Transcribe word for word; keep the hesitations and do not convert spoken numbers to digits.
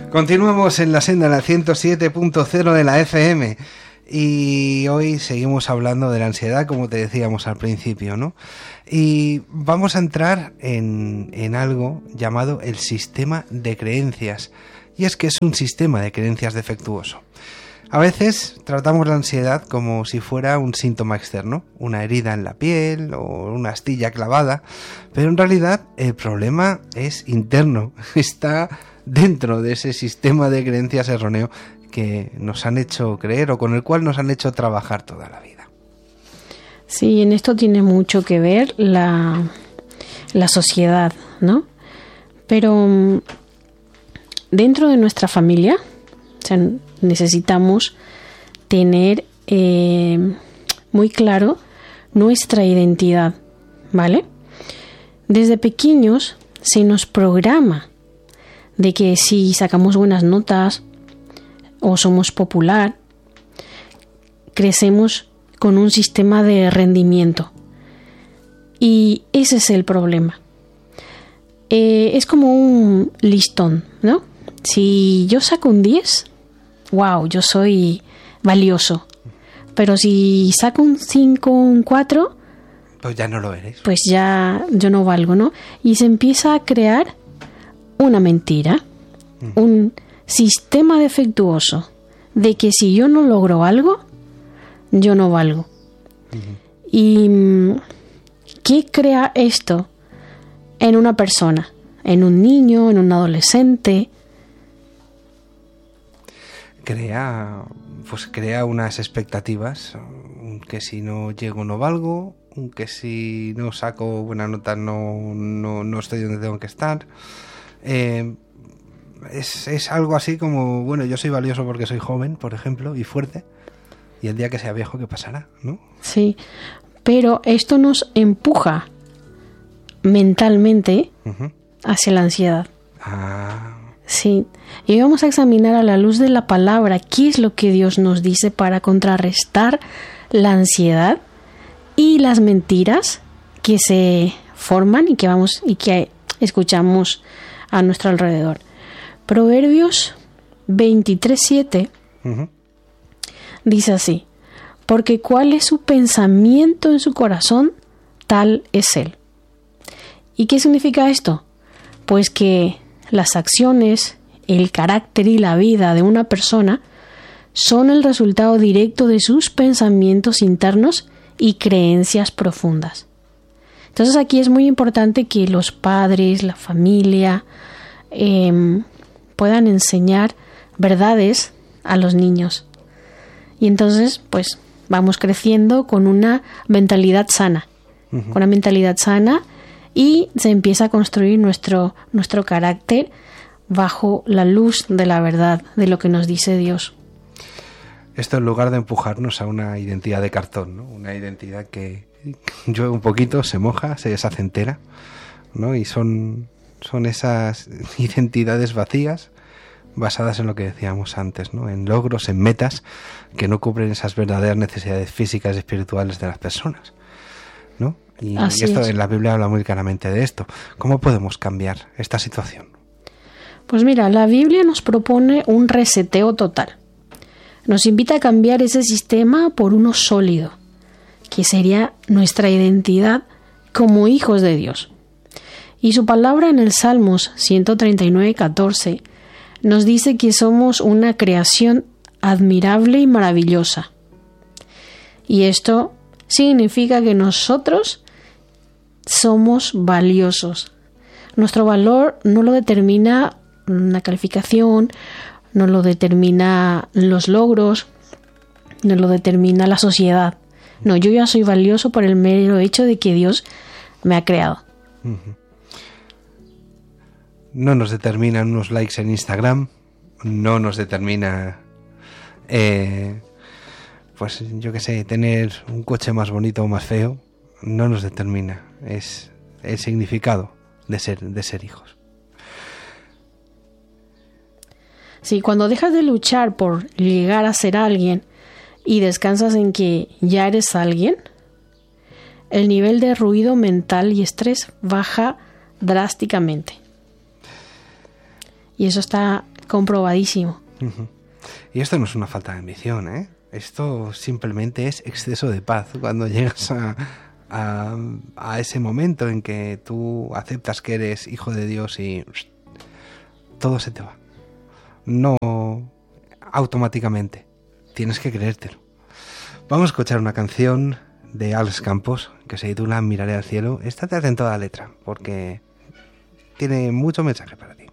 Continuamos en la senda, en la ciento siete punto cero de la F M. Y hoy seguimos hablando de la ansiedad, como te decíamos al principio, ¿no? Y vamos a entrar en, en algo llamado el sistema de creencias. Y es que es un sistema de creencias defectuoso. A veces tratamos la ansiedad como si fuera un síntoma externo, una herida en la piel o una astilla clavada, pero en realidad el problema es interno, está dentro de ese sistema de creencias erróneo que nos han hecho creer o con el cual nos han hecho trabajar toda la vida. Sí, en esto tiene mucho que ver la, la sociedad, ¿no? Pero dentro de nuestra familia, o sea, necesitamos tener eh, muy claro nuestra identidad, ¿vale? Desde pequeños se nos programa de que si sacamos buenas notas o somos popular, crecemos con un sistema de rendimiento. Y ese es el problema. Eh, es como un listón, ¿no? Si yo saco un diez, wow, yo soy valioso. Pero si saco un cinco, un cuatro, pues ya no lo eres. Pues ya yo no valgo, ¿no? Y se empieza a crear una mentira, mm. un sistema defectuoso de que si yo no logro algo, yo no valgo. Uh-huh. ¿Y qué crea esto en una persona? En un niño, en un adolescente. Crea, pues crea unas expectativas, que si no llego no valgo, que si no saco buena nota no, no, no estoy donde tengo que estar. Eh, es, es algo así como, bueno, yo soy valioso porque soy joven, por ejemplo, y fuerte, y el día que sea viejo, ¿qué pasará? ¿No? Sí, pero esto nos empuja mentalmente uh-huh. hacia la ansiedad. Ah. Sí, y vamos a examinar a la luz de la palabra qué es lo que Dios nos dice para contrarrestar la ansiedad y las mentiras que se forman y que vamos y que escuchamos a nuestro alrededor. Proverbios veintitrés siete uh-huh. dice así: porque cuál es su pensamiento en su corazón, tal es él. ¿Y qué significa esto? Pues que las acciones, el carácter y la vida de una persona son el resultado directo de sus pensamientos internos y creencias profundas. Entonces aquí es muy importante que los padres, la familia, eh, puedan enseñar verdades a los niños. Y entonces, pues, vamos creciendo con una mentalidad sana, uh-huh. con una mentalidad sana, y se empieza a construir nuestro, nuestro carácter bajo la luz de la verdad, de lo que nos dice Dios. Esto en lugar de empujarnos a una identidad de cartón, ¿no? Una identidad que llueve un poquito, se moja, se deshace entera, ¿no? Y son, son esas identidades vacías basadas en lo que decíamos antes, ¿no? En logros, en metas que no cubren esas verdaderas necesidades físicas y espirituales de las personas, ¿no? Y, y esto en la Biblia habla muy claramente de esto. ¿Cómo podemos cambiar esta situación? Pues mira, la Biblia nos propone un reseteo total. Nos invita a cambiar ese sistema por uno sólido, que sería nuestra identidad como hijos de Dios. Y su palabra en el Salmos ciento treinta y nueve, catorce nos dice que somos una creación admirable y maravillosa. Y esto significa que nosotros somos valiosos. Nuestro valor no lo determina una calificación, no lo determina los logros, no lo determina la sociedad. No, yo ya soy valioso por el mero hecho de que Dios me ha creado. Uh-huh. No nos determinan unos likes en Instagram, no nos determina, eh, pues yo qué sé, tener un coche más bonito o más feo, no nos determina, es el significado de ser, de ser hijos. Sí, cuando dejas de luchar por llegar a ser alguien y descansas en que ya eres alguien, el nivel de ruido mental y estrés baja drásticamente. Y eso está comprobadísimo. Uh-huh. Y esto no es una falta de ambición, ¿eh? Esto simplemente es exceso de paz. Cuando llegas a, a, a ese momento en que tú aceptas que eres hijo de Dios y todo se te va. No automáticamente. Tienes que creértelo. Vamos a escuchar una canción de Alex Campos que se titula Miraré al cielo. Estate atento a la letra porque tiene mucho mensaje para ti.